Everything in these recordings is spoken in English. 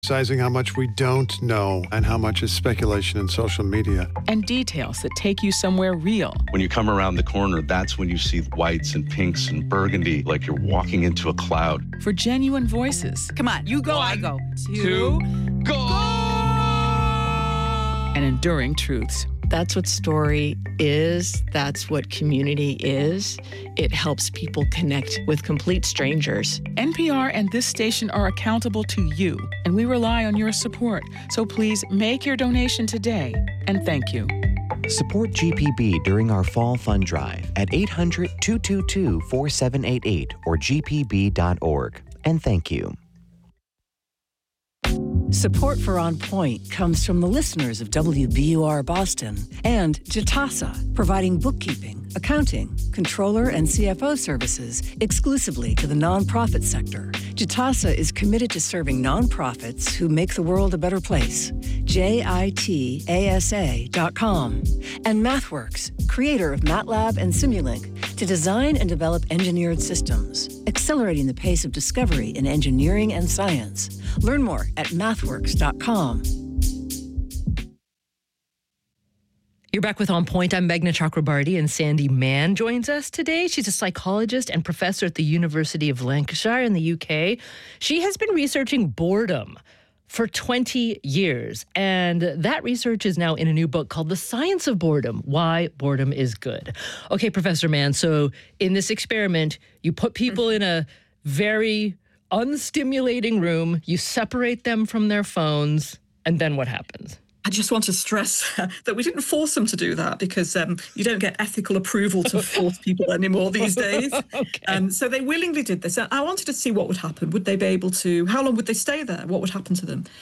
Sizing how much we don't know and how much is speculation in social media. And details that take you somewhere real. When you come around the corner, that's when you see whites and pinks and burgundy, like you're walking into a cloud. For genuine voices. Come on, you go, I go. Two, go! And enduring truths. That's what story is. That's what community is. It helps people connect with complete strangers. NPR and this station are accountable to you, and we rely on your support. So please make your donation today, and thank you. Support GPB during our fall fund drive at 800-222-4788 or gpb.org. And thank you. Support for On Point comes from the listeners of WBUR Boston and Jitasa, providing bookkeeping, accounting, controller, and CFO services exclusively to the nonprofit sector. Jitasa is committed to serving nonprofits who make the world a better place. JITASA.com. And MathWorks, creator of MATLAB and Simulink, to design and develop engineered systems, accelerating the pace of discovery in engineering and science. Learn more at mathworks.com. You're back with On Point. I'm Meghna Chakrabarti, and Sandy Mann joins us today. She's a psychologist and professor at the University of Lancashire in the UK. She has been researching boredom for 20 years, and that research is now in a new book called The Science of Boredom, Why Boredom is Good. Okay, Professor Mann, so in this experiment, you put people in a very unstimulating room, you separate them from their phones, and then what happens? I just want to stress that we didn't force them to do that because you don't get ethical approval to force people anymore these days. Okay. So they willingly did this. I wanted to see what would happen. Would they be able to, how long would they stay there? What would happen to them?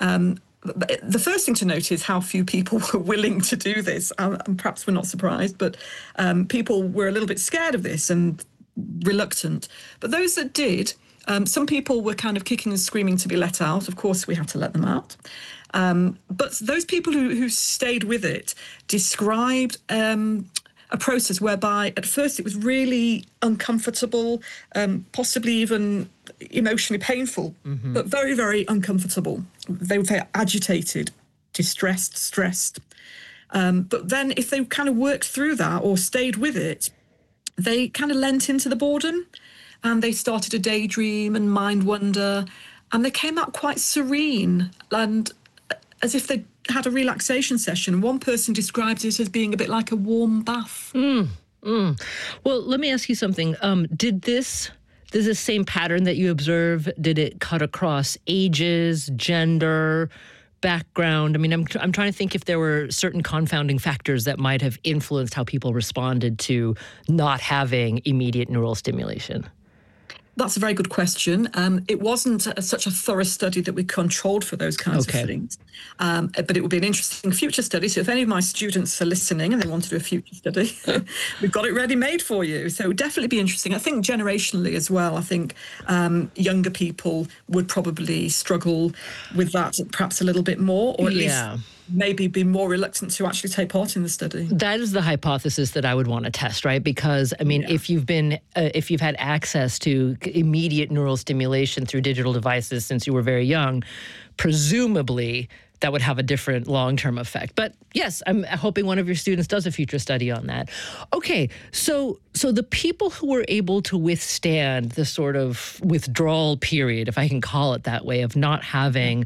The first thing to note is how few people were willing to do this. And perhaps we're not surprised, but people were a little bit scared of this and reluctant. But those that did, some people were kind of kicking and screaming to be let out. Of course, we had to let them out. But those people who stayed with it described a process whereby at first it was really uncomfortable, possibly even emotionally painful, but very, very uncomfortable. They were very agitated, distressed, stressed. But then if they kind of worked through that or stayed with it, they kind of lent into the boredom and they started to daydream and mind wander, and they came out quite serene and as if they had a relaxation session. One person described it as being a bit like a warm bath. Well, let me ask you something. Did this same pattern that you observe, did it cut across ages, gender, background? I mean, I'm trying to think if there were certain confounding factors that might have influenced how people responded to not having immediate neural stimulation. That's a very good question. It wasn't such a thorough study that we controlled for those kinds of things. But it would be an interesting future study. So if any of my students are listening and they want to do a future study, we've got it ready made for you. So it would definitely be interesting. I think generationally as well, I think younger people would probably struggle with that perhaps a little bit more, or at least maybe be more reluctant to actually take part in the study. That is the hypothesis that I would want to test, right? Because, I mean, if you've had access to immediate neural stimulation through digital devices since you were very young, presumably that would have a different long-term effect. But yes, I'm hoping one of your students does a future study on that. Okay, so the people who were able to withstand the sort of withdrawal period, if I can call it that way, of not having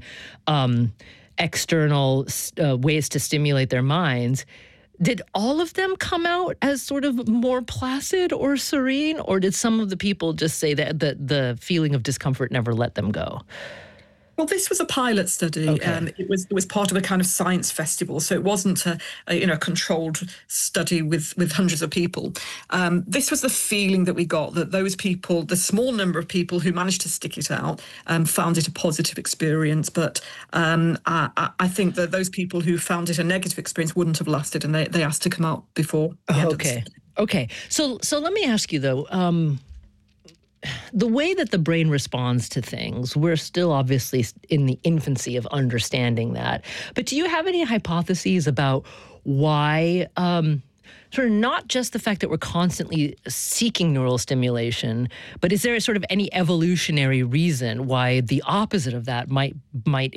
external ways to stimulate their minds, did all of them come out as sort of more placid or serene, or did some of the people just say that the feeling of discomfort never let them go? Well, this was a pilot study. It was part of a kind of science festival, so it wasn't a controlled study with hundreds of people. This was the feeling that we got, that those people, the small number of people who managed to stick it out, found it a positive experience. But I think that those people who found it a negative experience wouldn't have lasted, and they asked to come out before the end of the study. Okay. So let me ask you though. The way that the brain responds to things, we're still obviously in the infancy of understanding that. But do you have any hypotheses about why sort of not just the fact that we're constantly seeking neural stimulation, but is there sort of any evolutionary reason why the opposite of that might